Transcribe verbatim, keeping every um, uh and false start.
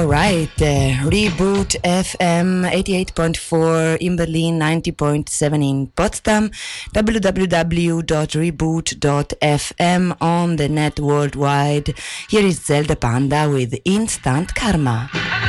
Right, uh, Reboot F M eighty-eight point four in Berlin, ninety point seven in Potsdam, w w w dot reboot dot f m on the net worldwide. Here is Zelda Panda with Instant Karma.